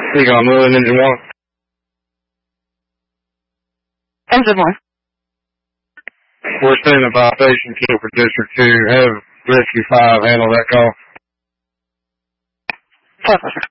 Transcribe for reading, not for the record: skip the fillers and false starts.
Seagull moving engine 1. Engine 1. We're standing by station 2 for District 2. Have Rescue 5 handle that call. 10-4.